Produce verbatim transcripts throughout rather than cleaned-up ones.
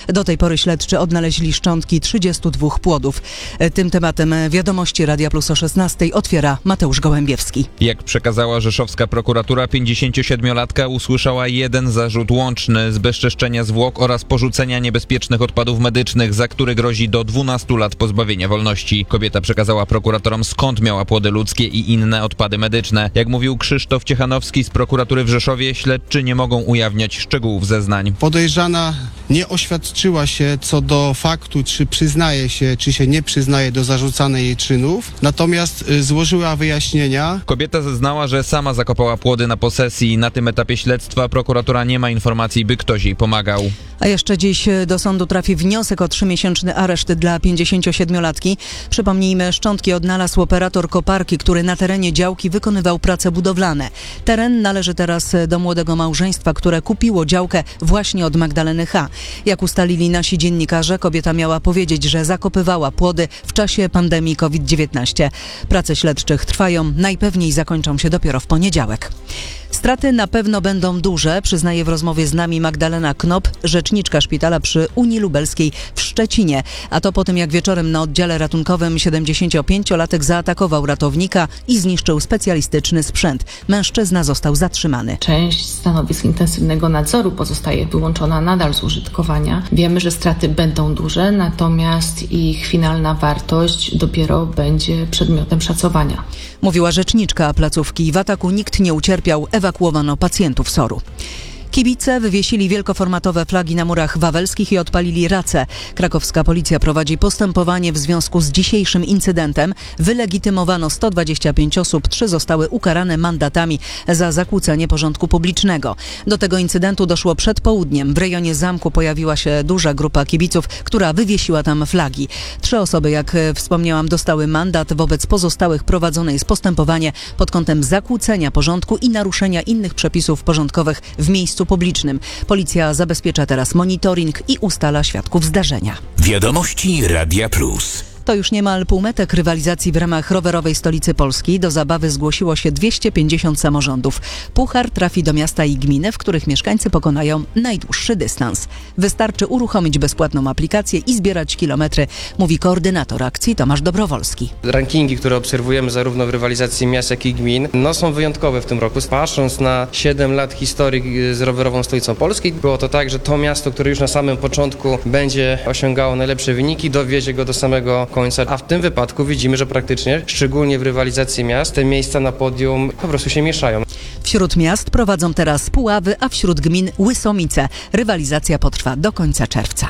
Do tej pory śledczy odnaleźli szczątki trzydziestu dwóch płodów. Tym tematem Wiadomości Radia Plus o szesnastej otwiera Mateusz Gołębiewski. Jak przekazała rzeszowska prokuratura, pięćdziesięciosiedmiolatka usłyszała jeden zarzut łączny: zbezczeszczenia zwłok oraz porzucenia niebezpiecznych odpadów medycznych, za który grozi do dwunastu lat pozbawienia wolności. Kobieta przekazała prokuratorom, skąd miała płody ludzkie i inne odpady medyczne. Jak mówił Krzysztof Ciechanowski z prokuratury w Rzeszowie, śledczy nie mogą ujawniać szczegółów zeznań. Podejrzana nie oświadczyła się co do faktu, czy przyznaje się, czy się nie przyznaje do zarzucanych jej czynów, natomiast y, złożyła wyjaśnienia. Kobieta zeznała, że sama zakopała płody na posesji. Na tym etapie śledztwa prokuratura nie ma informacji, by ktoś jej pomagał. A jeszcze dziś do sądu trafi wniosek o trzymiesięczny areszt dla pięćdziesięciosiedmiolatki. Przypomnijmy, szczątki odnalazł operator koparki, który na terenie działki wykonywał prace budowlane. Teren należy teraz do młodego małżeństwa, które kupiło działkę właśnie od Magdaleny H. Jak ustalili nasi dziennikarze, kobieta miała powiedzieć, że zakopywała płody w czasie pandemii kowid dziewiętnaście. Prace śledczych trwają, najpewniej zakończą się dopiero w poniedziałek. Straty na pewno będą duże, przyznaje w rozmowie z nami Magdalena Knop, rzeczniczka szpitala przy Unii Lubelskiej w Szczecinie. A to po tym, jak wieczorem na oddziale ratunkowym siedemdziesięciopięciolatek zaatakował ratownika i zniszczył specjalistyczny sprzęt. Mężczyzna został zatrzymany. Część stanowisk intensywnego nadzoru pozostaje wyłączona nadal z użytkowania. Wiemy, że straty będą duże, natomiast ich finalna wartość dopiero będzie przedmiotem szacowania. Mówiła rzeczniczka placówki. W ataku nikt nie ucierpiał, ewakuowano pacjentów soru. Kibice wywiesili wielkoformatowe flagi na murach wawelskich i odpalili race. Krakowska policja prowadzi postępowanie w związku z dzisiejszym incydentem. Wylegitymowano sto dwadzieścia pięć osób, trzy zostały ukarane mandatami za zakłócenie porządku publicznego. Do tego incydentu doszło przed południem. W rejonie zamku pojawiła się duża grupa kibiców, która wywiesiła tam flagi. Trzy osoby, jak wspomniałam, dostały mandat. Wobec pozostałych prowadzone jest postępowanie pod kątem zakłócenia porządku i naruszenia innych przepisów porządkowych w miejscu publicznym. Policja zabezpiecza teraz monitoring i ustala świadków zdarzenia. Wiadomości Radia Plus. To już niemal półmetek rywalizacji w ramach rowerowej stolicy Polski. Do zabawy zgłosiło się dwieście pięćdziesiąt samorządów. Puchar trafi do miasta i gminy, w których mieszkańcy pokonają najdłuższy dystans. Wystarczy uruchomić bezpłatną aplikację i zbierać kilometry, mówi koordynator akcji Tomasz Dobrowolski. Rankingi, które obserwujemy zarówno w rywalizacji miast, jak i gmin, no są wyjątkowe w tym roku. Patrząc na siedem lat historii z rowerową stolicą Polski, było to tak, że to miasto, które już na samym początku będzie osiągało najlepsze wyniki, dowiezie go do samego końca, a w tym wypadku widzimy, że praktycznie, szczególnie w rywalizacji miast, te miejsca na podium po prostu się mieszają. Wśród miast prowadzą teraz Puławy, a wśród gmin Łysomice. Rywalizacja potrwa do końca czerwca.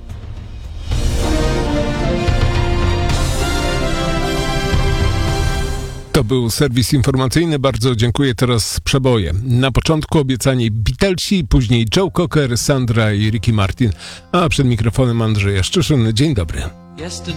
To był serwis informacyjny. Bardzo dziękuję. Teraz przeboje. Na początku obiecani Beatlesi, później Joe Cocker, Sandra i Ricky Martin, a przed mikrofonem Andrzej Jaszczyszyn. Dzień dobry.